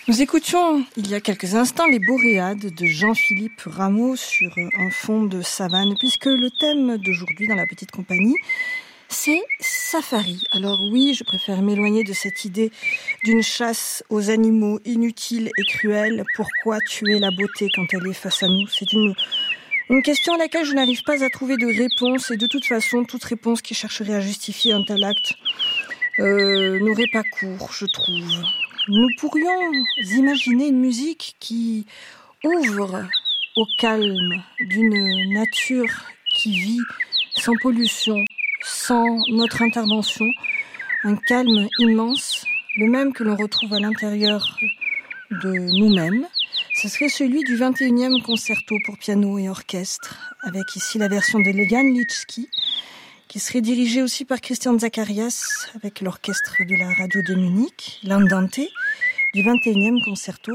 Nous écoutions il y a quelques instants les Boréades de Jean-Philippe Rameau sur un fond de savane, puisque le thème d'aujourd'hui dans la petite compagnie, c'est safari. Alors oui, je préfère m'éloigner de cette idée d'une chasse aux animaux inutile et cruelle. Pourquoi tuer la beauté quand elle est face à nous ? C'est une question à laquelle je n'arrive pas à trouver de réponse, et de toute façon, toute réponse qui chercherait à justifier un tel acte n'aurait pas cours, je trouve. Nous pourrions imaginer une musique qui ouvre au calme d'une nature qui vit sans pollution, sans notre intervention, un calme immense, le même que l'on retrouve à l'intérieur de nous-mêmes. Ce serait celui du 21e concerto pour piano et orchestre, avec ici la version de Jan Litschki, qui serait dirigé aussi par Christian Zacharias avec l'orchestre de la radio de Munich, l'Andante, du 21e concerto